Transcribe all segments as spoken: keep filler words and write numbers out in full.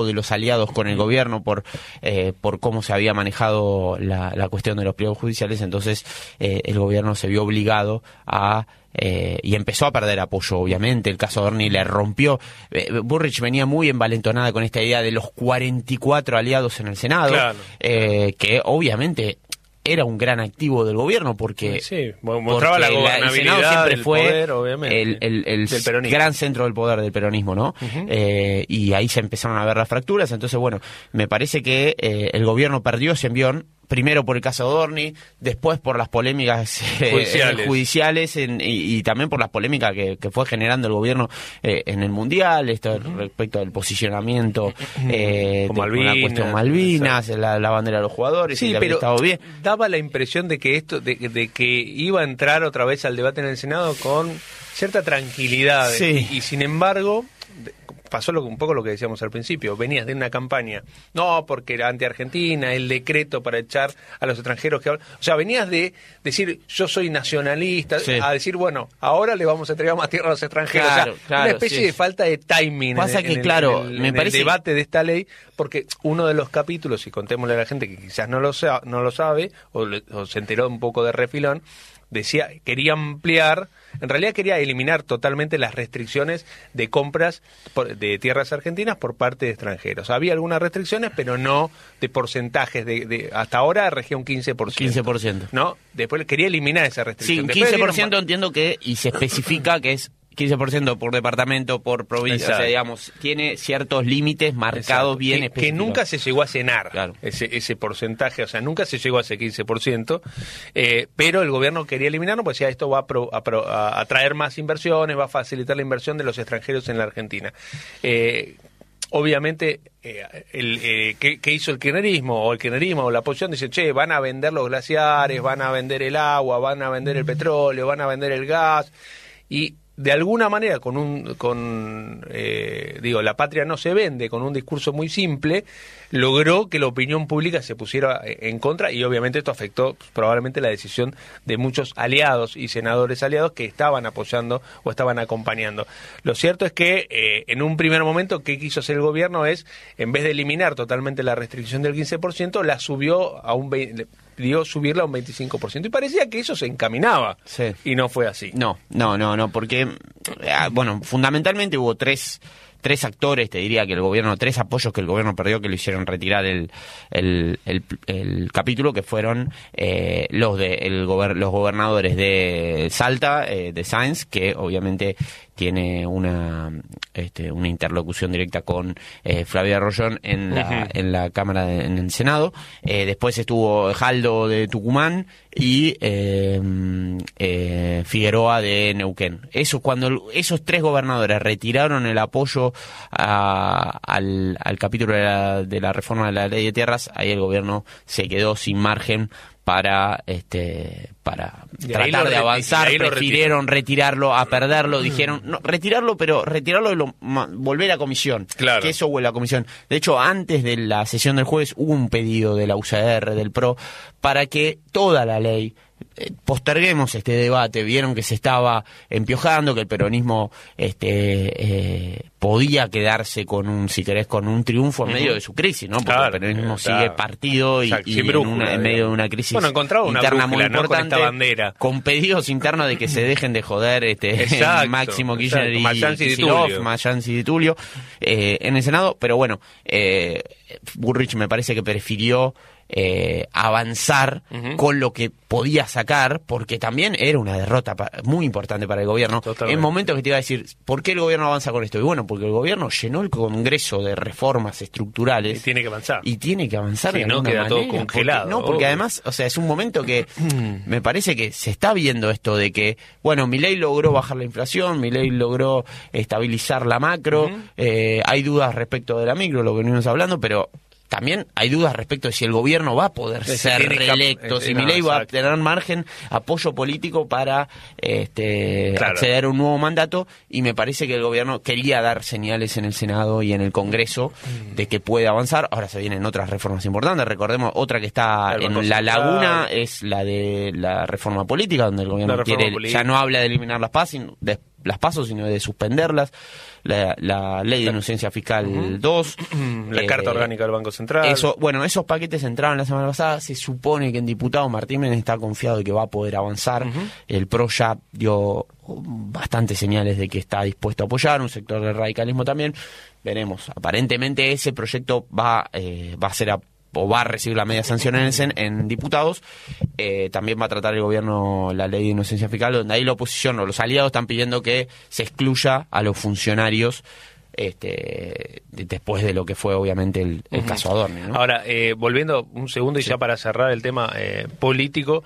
de los aliados con el gobierno por eh, por cómo se había manejado la, la cuestión de los pliegos judiciales. Entonces eh, el gobierno se vio obligado a eh, y empezó a perder apoyo, obviamente. El caso Dorni le rompió. eh, Bullrich venía muy envalentonada con esta idea de los cuarenta y cuatro aliados en el Senado, claro. eh, que obviamente era un gran activo del gobierno porque, sí, mostraba porque la gobernabilidad, el Senado siempre del fue poder, obviamente, el, el, el del gran centro del poder del peronismo, ¿no? Uh-huh. Eh, y ahí se empezaron a ver las fracturas. Entonces, bueno, me parece que eh, el gobierno perdió ese envión, primero por el caso Dorni, después por las polémicas eh, judiciales, judiciales en, y, y también por las polémicas que, que fue generando el gobierno eh, en el Mundial, esto uh-huh. respecto al posicionamiento eh, con de Malvinas, la cuestión Malvinas, la, la bandera de los jugadores, sí, y pero estado bien. Daba la impresión de que esto, de, de que iba a entrar otra vez al debate en el Senado con cierta tranquilidad, sí. y, y sin embargo pasó lo, un poco lo que decíamos al principio. Venías de una campaña, no, porque era anti-Argentina, el decreto para echar a los extranjeros que hablan. O sea, venías de decir, yo soy nacionalista, sí. a decir, bueno, ahora le vamos a entregar más tierra a los extranjeros. Claro, o sea, claro, una especie sí. de falta de timing. Pasa en, que, en el, claro, en el, me en parece... el debate de esta ley, porque uno de los capítulos, y contémosle a la gente que quizás no lo, sa- no lo sabe, o, le, o se enteró un poco de refilón, decía, quería ampliar, en realidad quería eliminar totalmente las restricciones de compras por, de tierras argentinas por parte de extranjeros. Había algunas restricciones, pero no de porcentajes. De, de hasta ahora regía un quince por ciento. quince por ciento. ¿No? Después quería eliminar esa restricción. Sí, un Después quince por ciento dieron... entiendo que, y se especifica que es quince por ciento por departamento, por provincia, Exacto. o sea, digamos, tiene ciertos límites marcados Exacto. bien que, específicos. Que nunca se llegó a cenar claro. ese, ese porcentaje, o sea, nunca se llegó a ese quince por ciento, eh, pero el gobierno quería eliminarlo, pues ya esto va a, pro, a, pro, a atraer más inversiones, va a facilitar la inversión de los extranjeros en la Argentina. Eh, Obviamente, eh, el, eh, ¿qué, ¿qué hizo el kirchnerismo? O el kirchnerismo o la oposición dice, che, van a vender los glaciares, van a vender el agua, van a vender el petróleo, van a vender el gas, y de alguna manera, con un, con, eh, digo, la patria no se vende, con un discurso muy simple, logró que la opinión pública se pusiera en contra, y obviamente esto afectó probablemente la decisión de muchos aliados y senadores aliados que estaban apoyando o estaban acompañando. Lo cierto es que eh, en un primer momento, ¿qué quiso hacer el gobierno? Es, en vez de eliminar totalmente la restricción del quince por ciento, la subió a un veinte por ciento. Pidió subirla a un veinticinco por ciento y parecía que eso se encaminaba, sí. y no fue así. No, no, no, no, porque, bueno, fundamentalmente hubo tres... tres actores, te diría que el gobierno, tres apoyos que el gobierno perdió que lo hicieron retirar el el, el, el capítulo, que fueron eh, los de el gober, los gobernadores de Salta, eh, de Sáenz, que obviamente tiene una este, una interlocución directa con eh, Flavia Rollón en la, uh-huh. en la Cámara, de, en el Senado. Eh, después estuvo Jaldo de Tucumán y eh, eh, Figueroa de Neuquén. Eso, cuando esos tres gobernadores retiraron el apoyo a, al, al capítulo de la, de la reforma de la ley de tierras, ahí el gobierno se quedó sin margen para este para tratar de avanzar. Prefirieron retirarlo a perderlo, dijeron no, retirarlo, pero retirarlo y lo, ma, volver a comisión, claro. que eso vuelva a comisión. De hecho, antes de la sesión del jueves hubo un pedido de la U C R, del P R O, para que toda la ley eh, posterguemos este debate. Vieron que se estaba empiojando, que el peronismo este eh, podía quedarse con un, si querés, con un triunfo en uh-huh. medio de su crisis, ¿no? Porque claro, el peronismo claro. sigue partido y, y en, una, en medio de una crisis bueno, encontraba una interna brújula, muy importante, ¿no? con esta bandera, con pedidos internos de que se dejen de joder este exacto, Máximo Kirchner exacto. y Mayans y Kicillof, Mayans y Di Tulio eh, en el Senado, pero bueno, eh, Bullrich me parece que prefirió Eh, avanzar uh-huh. con lo que podía sacar, porque también era una derrota pa- muy importante para el gobierno. Totalmente. En momentos que te iba a decir, ¿por qué el gobierno avanza con esto? Y bueno, porque el gobierno llenó el Congreso de reformas estructurales. Y tiene que avanzar. Y tiene que avanzar sí, de no alguna queda manera. todo congelado. Porque, no, porque obvio. además, o sea, es un momento que me parece que se está viendo esto de que, bueno, Milei logró bajar la inflación, Milei logró estabilizar la macro, uh-huh. eh, hay dudas respecto de la micro, lo que venimos hablando, pero también hay dudas respecto de si el gobierno va a poder es ser reelecto, cap- si no, Milei va a exacto. tener margen, apoyo político para este, claro. acceder a un nuevo mandato, y me parece que el gobierno quería dar señales en el Senado y en el Congreso de que puede avanzar. Ahora se vienen otras reformas importantes, recordemos, otra que está el en la laguna es la de la reforma política, donde el gobierno quiere, política. ya no habla de eliminar las P A S, sino de las PASO, sino de suspenderlas. La, la ley de inocencia fiscal uh-huh. dos. La eh, carta orgánica del Banco Central. Eso, bueno, esos paquetes entraron la semana pasada. Se supone que el diputado Martín Menem está confiado de que va a poder avanzar. Uh-huh. El P R O ya dio bastantes señales de que está dispuesto a apoyar, un sector del radicalismo también. Veremos. Aparentemente ese proyecto va, eh, va a ser a o va a recibir la media sanción en, en, en diputados. Eh, también va a tratar el gobierno la ley de inocencia fiscal, donde ahí la oposición o los aliados están pidiendo que se excluya a los funcionarios este después de lo que fue obviamente el, el uh-huh. caso Adorni, ¿no? Ahora, eh, volviendo un segundo y sí. ya para cerrar el tema eh, político,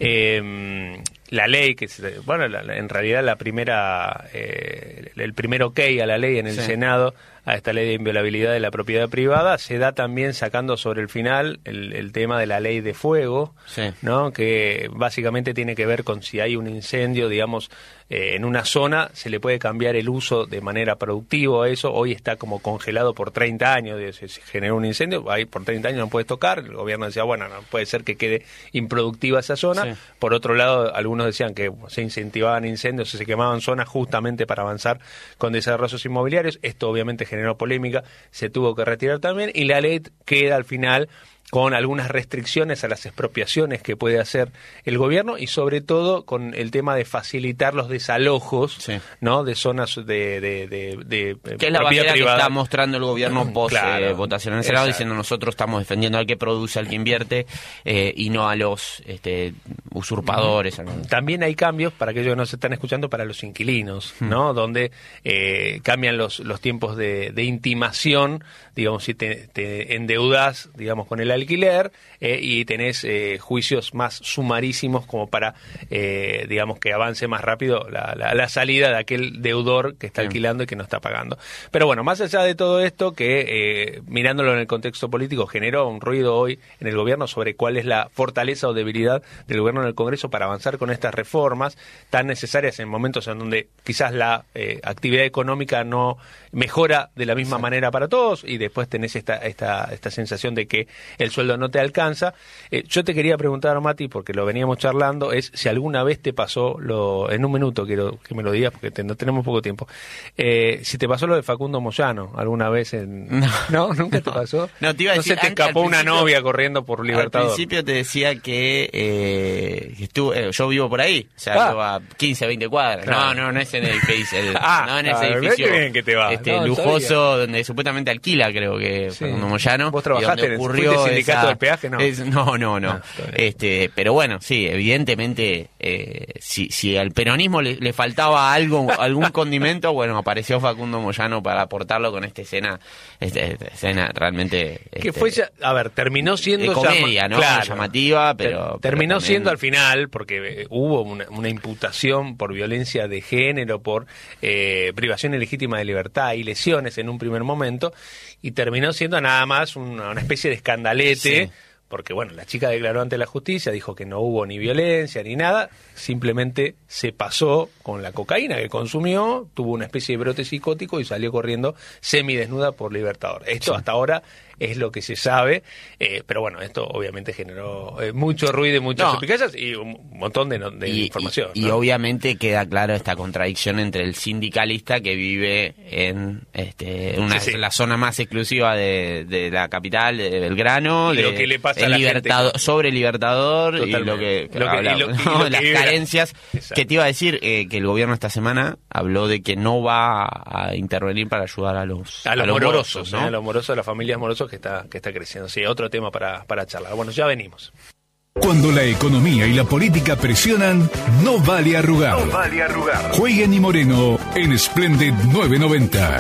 eh, la ley, que bueno, la, en realidad la primera eh, el primer ok a la ley en el sí. Senado, a esta ley de inviolabilidad de la propiedad privada, se da también sacando sobre el final el, el tema de la ley de fuego, sí. ¿no? Que básicamente tiene que ver con si hay un incendio, digamos, eh, en una zona, se le puede cambiar el uso de manera productiva a eso. Hoy está como congelado por treinta años, si se genera un incendio, ahí por treinta años no puedes tocar. El gobierno decía, bueno, no puede ser que quede improductiva esa zona. Sí. Por otro lado, algunos decían que se incentivaban incendios, se quemaban zonas justamente para avanzar con desarrollos inmobiliarios. Esto obviamente generó polémica, se tuvo que retirar también, y la ley queda al final con algunas restricciones a las expropiaciones que puede hacer el gobierno, y sobre todo con el tema de facilitar los desalojos, sí. ¿no? De zonas de, de, de, de que es la bandera privada que está mostrando el gobierno post claro, eh, votación en el Senado, diciendo nosotros estamos defendiendo al que produce, al que invierte, eh, y no a los este, usurpadores. ¿no? También hay cambios, para aquellos que nos están escuchando, para los inquilinos, ¿no? Hmm. Donde eh, cambian los, los tiempos de, de intimación, digamos, si te, te endeudas, digamos, con el alquiler, eh, y tenés eh, juicios más sumarísimos como para, eh, digamos, que avance más rápido la, la, la salida de aquel deudor que está Bien. alquilando y que no está pagando. Pero bueno, más allá de todo esto, que eh, mirándolo en el contexto político, generó un ruido hoy en el gobierno sobre cuál es la fortaleza o debilidad del gobierno en el Congreso para avanzar con estas reformas tan necesarias en momentos en donde quizás la eh, actividad económica no mejora de la misma sí. manera para todos, y después tenés esta, esta, esta sensación de que el sueldo no te alcanza. Eh, yo te quería preguntar, Mati, porque lo veníamos charlando, es si alguna vez te pasó, lo en un minuto quiero que me lo digas porque te, no tenemos poco tiempo, eh, si te pasó lo de Facundo Moyano alguna vez en... No, ¿No? ¿Nunca no. te pasó? No, te iba a ¿No decir, se te escapó una novia corriendo por Libertador? Al principio te decía que, eh, que estuve, eh, yo vivo por ahí, o sea, ah. vivo a quince, veinte cuadras. Claro. No, no, no es en el edificio, el, ah, no en ese ah, edificio bien que te va. Este, no, lujoso, sabía. donde supuestamente alquila, creo que sí. Facundo Moyano. ¿Vos trabajaste en el sindicato esa, del peaje? No, es, no, no. no. Ah, este, pero bueno, sí, evidentemente, eh, si, si al peronismo le, le faltaba algo, algún condimento, bueno, apareció Facundo Moyano para aportarlo con esta escena, esta, esta escena realmente... Que este, fue, ya, a ver, terminó siendo... De comedia, llama, ¿no? Claro, llamativa, pero... Terminó pero siendo al final, porque eh, hubo una, una imputación por violencia de género, por eh, privación ilegítima de libertad y lesiones en un primer momento, y terminó siendo nada más una, una especie de escandalete... Sí. Porque, bueno, la chica declaró ante la justicia, dijo que no hubo ni violencia ni nada, simplemente se pasó con la cocaína que consumió, tuvo una especie de brote psicótico y salió corriendo semidesnuda por Libertador. Esto sí. hasta ahora es lo que se sabe, eh, pero bueno, esto obviamente generó eh, mucho ruido y muchas no. suspicacias y un montón de, no, de y, información. Y, ¿no? y obviamente queda claro esta contradicción entre el sindicalista que vive en este, una, sí, sí. la zona más exclusiva de, de la capital, de Belgrano, y de, lo que le pasa el a la libertador, gente. sobre Libertador. Totalmente. Y lo que, lo que hablamos, y lo, ¿no? y lo que las vive carencias la... que te iba a decir, eh, que el gobierno esta semana habló de que no va a, a intervenir para ayudar a los a los, a los morosos, morosos, ¿no? ¿no? A los morosos, a las familias morosos que está que está creciendo. Sí, otro tema para, para charlar. Bueno, ya venimos. Cuando la economía y la política presionan, no vale arrugar. No vale arrugar. Jueguen y Moreno en Splendid nueve noventa.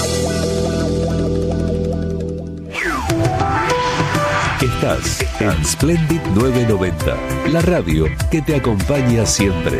Estás en Splendid nueve noventa, la radio que te acompaña siempre.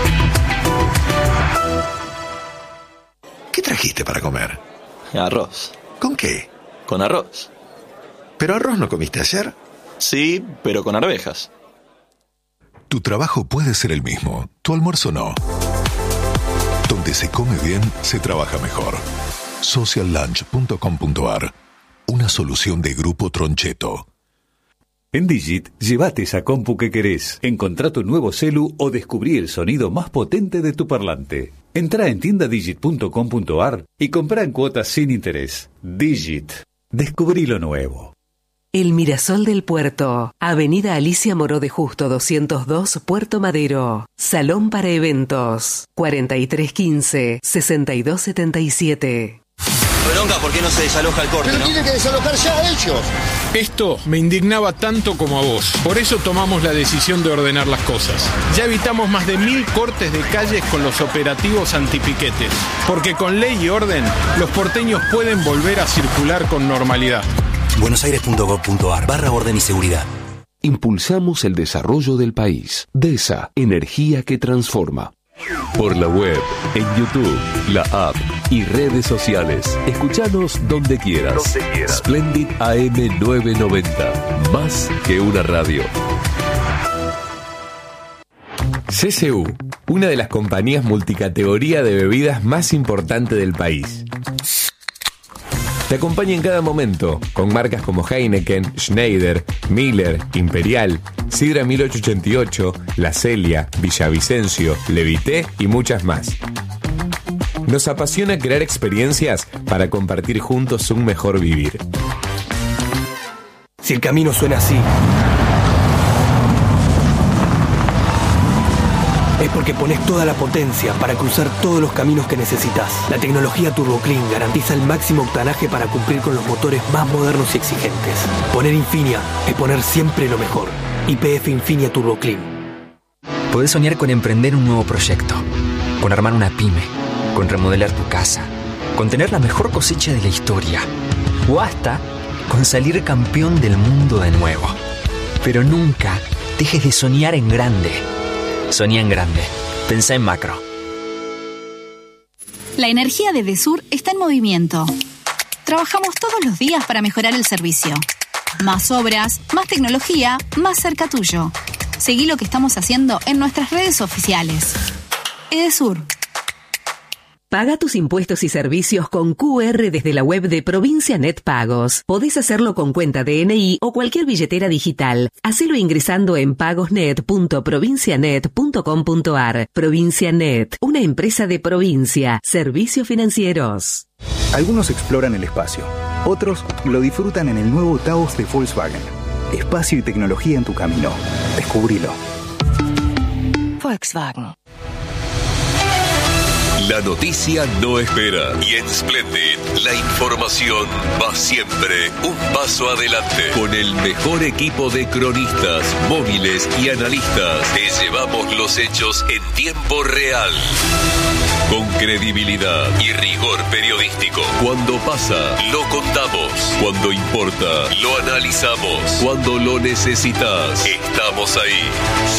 ¿Qué trajiste para comer? Arroz. ¿Con qué? Con arroz. ¿Pero arroz no comiste ayer? Sí, pero con arvejas. Tu trabajo puede ser el mismo, tu almuerzo no. Donde se come bien, se trabaja mejor. social lunch punto com punto a r. Una solución de Grupo Troncheto. En Digit, llévate esa compu que querés. Encontrá tu nuevo celu o descubrí el sonido más potente de tu parlante. Entrá en tienda digit punto com punto ar y comprá en cuotas sin interés. Digit. Descubrí lo nuevo. El Mirasol del Puerto. Avenida Alicia Moró de Justo doscientos dos, Puerto Madero. Salón para eventos. cuarenta y tres quince, sesenta y dos setenta y siete. Bronca, ¿por qué no se desaloja el corte? Pero ¿no? tiene que desalojar ya ellos. Esto me indignaba tanto como a vos. Por eso tomamos la decisión de ordenar las cosas. Ya evitamos más de mil cortes de calles con los operativos antipiquetes. Porque con ley y orden, los porteños pueden volver a circular con normalidad. buenosaires punto gov punto ar barra orden y seguridad. Impulsamos el desarrollo del país. DESA, energía que transforma. Por la web, en YouTube, la app y redes sociales. Escuchanos donde quieras. Donde quieras. Splendid A M novecientos noventa. Más que una radio. C C U, una de las compañías multicategoría de bebidas más importantes del país. Te acompaña en cada momento, con marcas como Heineken, Schneider, Miller, Imperial, Sidra mil ochocientos ochenta y ocho, La Celia, Villavicencio, Levité y muchas más. Nos apasiona crear experiencias para compartir juntos un mejor vivir. Si el camino suena así, es porque pones toda la potencia para cruzar todos los caminos que necesitas. La tecnología TurboClean garantiza el máximo octanaje para cumplir con los motores más modernos y exigentes. Poner Infinia es poner siempre lo mejor. Y P F Infinia TurboClean. Podés soñar con emprender un nuevo proyecto, con armar una pyme, con remodelar tu casa, con tener la mejor cosecha de la historia, o hasta con salir campeón del mundo de nuevo. Pero nunca dejes de soñar en grande. Soñá en grande. Pensá en macro. La energía de Edesur está en movimiento. Trabajamos todos los días para mejorar el servicio. Más obras, más tecnología, más cerca tuyo. Seguí lo que estamos haciendo en nuestras redes oficiales. Edesur. Paga tus impuestos y servicios con Q R desde la web de Provincia Net Pagos. Podés hacerlo con cuenta D N I o cualquier billetera digital. Hacelo ingresando en pagosnet punto provincianet punto com punto ar. Provincia Net, una empresa de provincia. Servicios financieros. Algunos exploran el espacio. Otros lo disfrutan en el nuevo Taos de Volkswagen. Espacio y tecnología en tu camino. Descubrilo. Volkswagen. La noticia no espera. Y en Splendid, la información va siempre un paso adelante. Con el mejor equipo de cronistas, móviles y analistas, te llevamos los hechos en tiempo real. Con credibilidad y rigor periodístico. Cuando pasa, lo contamos. Cuando importa, lo analizamos. Cuando lo necesitas, estamos ahí.